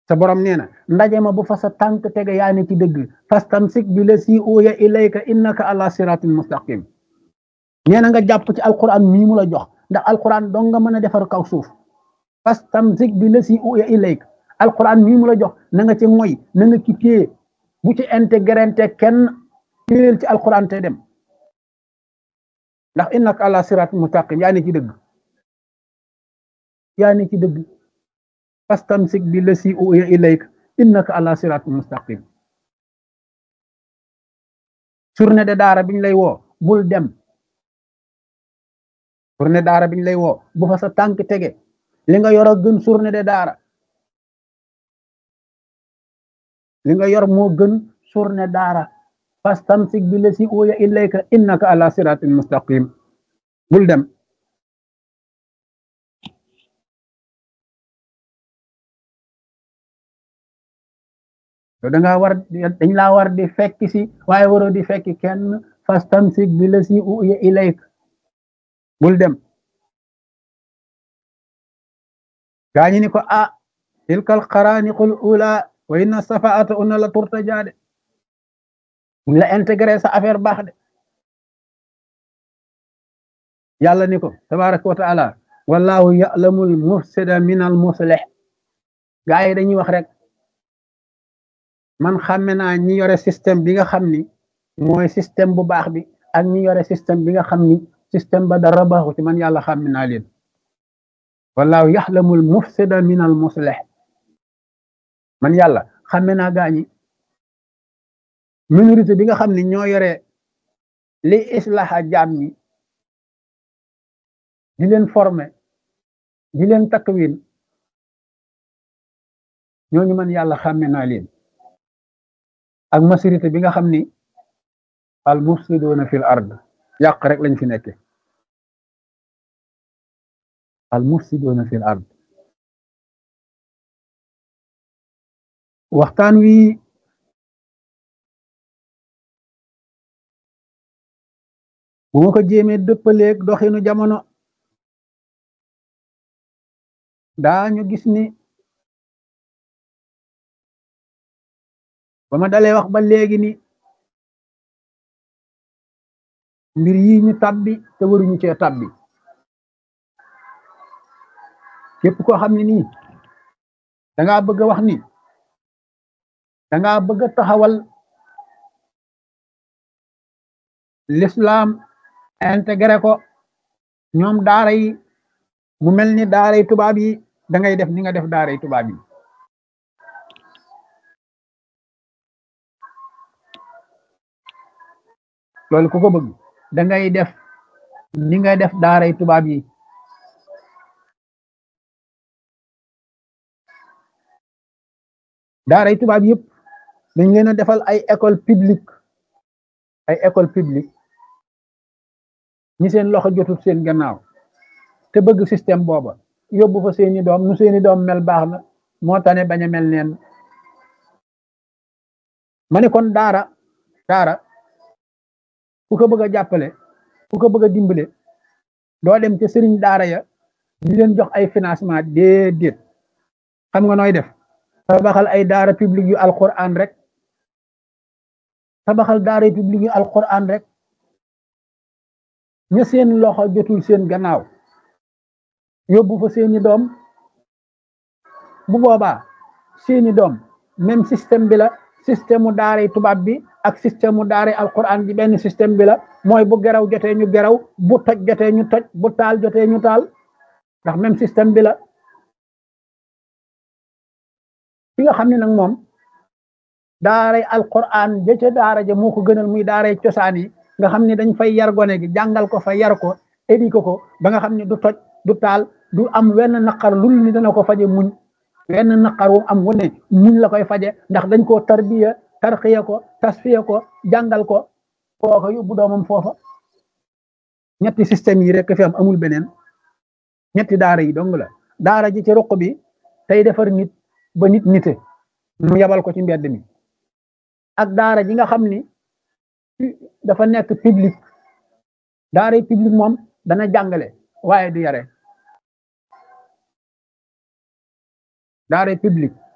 sa borom nee na ndaje ma bu fa sa tànk tege yaa ne ci dëgg fastamsik bi la si uya ilayka innaka ala siratin mustaqim nee na nga jàpp ci alquran mii mu la jox ndax alquran dong nga mën a defar kaw suuf fastamsik bi la si uya ilayka alquran mii mu la jox na nga ci moy na nga ci téye bu ci intégrante kenn téel ci alquran te dem ndax innaka ala siratin mustaqim yaa ne ci dëgg yaa ne ci dëgg fastamsik bi la si uya ilayka innaka ala siratin mustaqim journée de daara biñ lay woo bul dem journée daara biñ lay woo bu fa sa tànk tege li nga yor a gën journée de daara li nga yor moo gën journée daara fastamsik bi la si uya ilayka innaka ala siratin mustaqim bul dem da nga war dañ laa war di fekk si waaye waroo di fekk kenn fastamsik bi la si uya ilayka bul dem gaañi ni ko tilkal xaraaniqul ula wa inna safaata una la turtajaade buñ la intégré sa affaire baax de yàlla ni ko tabaraka wa taala wallahu ya'lamul mufsida min al muslih gaa yi dañuy wax rek man xàmme naa ñi yore système bi nga xam ni mooy système bu baax bi ak ñi yore système bi nga xam ni système ba dara baaxu ci man yàlla xàmme naa leen wallahu yaxlamul mufsida min al muslih man yàlla xàmme naa gaañi minorité bi nga xam ni ñoo yore li islaha jaam ñi di leen former di leen takwin ñooñu man yàlla xàmme naa leen ak majorité bi nga xam ni al mufsiduna fil ard yàq rek lañ fi nekke al mufsiduna fil ard waxtaan wi bu ma ko jéemee dëppaleeg doxinu jamono daañu gis ni ba ma dalee wax ba léegi ni mbir yi ñu tabbi te waruñu cee tabbi képp koo xam ne nii dangaa bëgg a wax ni dangaa bëgg a taxawal l'islam intégré ko ñoom daara yi mu mel ni daara yi tubaab yi da ngay def ni nga def daara yi tubaab yi loolu ku ko bëgg da ngay def ni nga def daara yi tubaab yi daara yi tubaab yëpp dañ leen a defal ay école publique ñi seen loxo jotul seen gannaaw te bëgg système booba yóbbu fa seeni doom nu seeni doom mel baax na moo tane bañ a mel neen ma ne kon daara ku ko bëgg a jàppale ku ko bëgg a dimbale doo dem ca sëriñ daara ya di leen jox ay financement déedéet xam nga nooy def tabaxal ay daara publique yu alquran rek tabaxal daara publique yu alquran rek ña seen loxo jotul seen gannaaw yóbbu fa seeni doom bu boobaa seeni doom même système bi la système mu daaray tubaab bi ak système mu daaray alquran bi benn système bi la mooy bu geraw jotee ñu geraw bu toj jotee ñu toj bu taal jotee ñu taal ndax même système bi la fi nga xam ne nag moom daaray alquran ja ca daara ja moo ko gënal muy daaray cosaan yi nga xam ne dañ fay yar gone gi jàngal ko fa yar ko éduquer ko ba nga xam ne du toj du taal du am wenn naqar lul ni dana ko faje muñ wenn naqar wu am wu ne muñ la koy faje ndax dañ koo tarbiya tarxiya ko tasfiya ko jàngal ko kooka yóbbu doomam foofa ñetti système yi rek fi am amul beneen ñetti daara yi dong la daara ji ci ruq bi tey defar nit ba nit nite mu yabal ko ci mbedd mi ak daara ji nga xam ni dafa nekk public daara yi public moom dana jàngale waaye du yare daara public